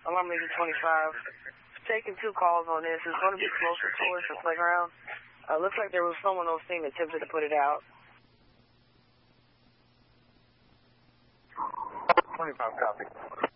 Alarm leader 25. Taking 2 calls on this. It's going to be closer towards the playground. Looks like there was someone on scene that attempted to put it out. 25 copy.